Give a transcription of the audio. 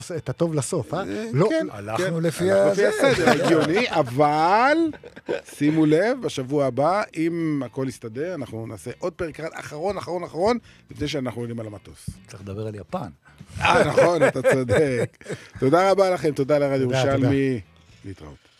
את הטוב לסוף, לא, הלכנו לפי הסדר, הגיוני, אבל שימו לב, בשבוע הבא, אם הכל יסתדר, אנחנו נעשה עוד פרק אחרון, לפני שאנחנו עולים על המטוס. צריך לדבר על יפן. נכון, אתה צודק. תודה רבה לכם, תודה לרדיו ירושלמי. להתראות.